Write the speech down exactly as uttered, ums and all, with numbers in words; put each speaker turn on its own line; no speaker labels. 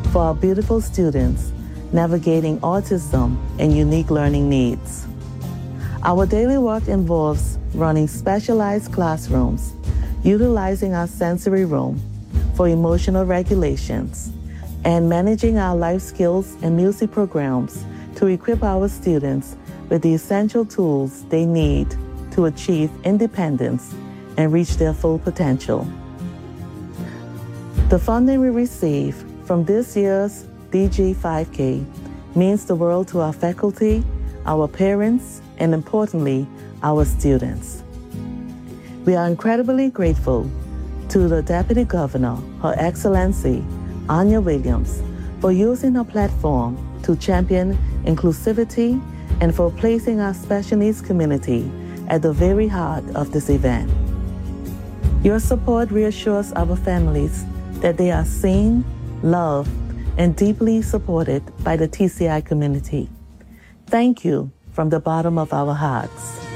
for our beautiful students navigating autism and unique learning needs. Our daily work involves running specialized classrooms, utilizing our sensory room for emotional regulations, and managing our life skills and music programs to equip our students with the essential tools they need to achieve independence and reach their full potential. The funding we receive from this year's D G five K means the world to our faculty, our parents, and importantly, our students. We are incredibly grateful to the Deputy Governor, Her Excellency Anya Williams, for using her platform to champion inclusivity and for placing our special needs community at the very heart of this event. Your support reassures our families that they are seen, loved, and deeply supported by the T C I community. Thank you from the bottom of our hearts.